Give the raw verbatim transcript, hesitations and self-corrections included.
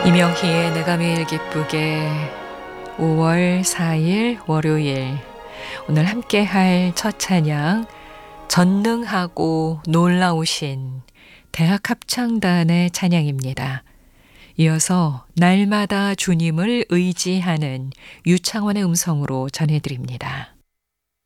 이명희의 내가 매일 기쁘게 오월 사일 월요일, 오늘 함께 할 첫 찬양, 전능하고 놀라우신 대학합창단의 찬양입니다. 이어서 날마다 주님을 의지하는 유창원의 음성으로 전해드립니다.